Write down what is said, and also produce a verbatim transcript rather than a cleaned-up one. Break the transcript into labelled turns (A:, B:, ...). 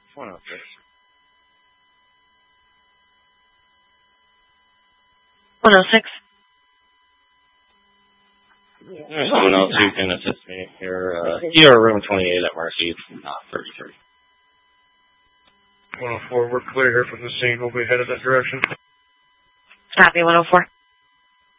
A: one oh six.
B: one oh six.
A: There's someone else who can assist me here. Uh, here, room twenty-eight at Marcy, not thirty-three.
C: one oh four, we're clear here from the scene. We'll be headed that direction.
B: Copy, one oh four.